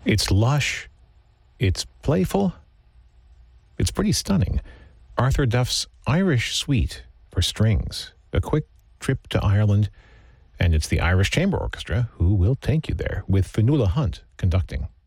It's lush. It's playful. It's pretty stunning. Arthur Duff's Irish Suite for strings. A quick trip to Ireland, and it's the Irish Chamber Orchestra who will take you there, with Fionnuala Hunt conducting.